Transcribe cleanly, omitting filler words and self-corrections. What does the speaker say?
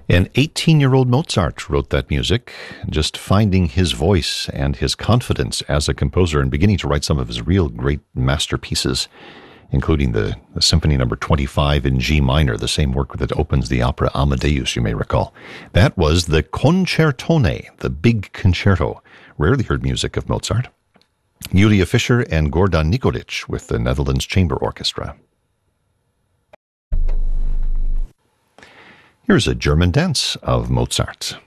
An 18-year-old Mozart wrote that music, just finding his voice and his confidence as a composer and beginning to write some of his real great masterpieces, including the Symphony No. 25 in G minor, the same work that opens the opera Amadeus, you may recall. That was the Concertone, the big concerto. Rarely heard music of Mozart. Julia Fischer and Gordan Nikolic with the Netherlands Chamber Orchestra. Here's a German dance of Mozart.